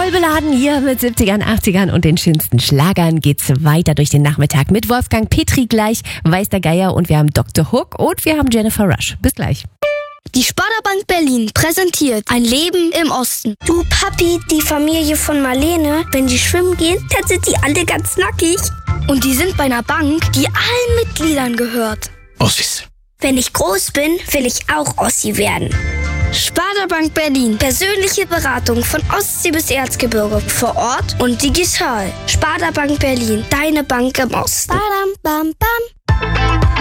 Voll beladen hier mit 70ern, 80ern und den schönsten Schlagern geht's weiter durch den Nachmittag mit Wolfgang Petri gleich, Weiß der Geier und wir haben Dr. Hook und wir haben Jennifer Rush. Bis gleich. Die Sparda-Bank Berlin präsentiert ein Leben im Osten. Du Papi, die Familie von Marlene, wenn die schwimmen gehen, dann sind die alle ganz nackig. Und die sind bei einer Bank, die allen Mitgliedern gehört. Ossis. Wenn ich groß bin, will ich auch Ossi werden. Sparda-Bank Berlin. Persönliche Beratung von Ostsee bis Erzgebirge. Vor Ort und digital. Sparda-Bank Berlin. Deine Bank im Osten. Badam, bam, bam.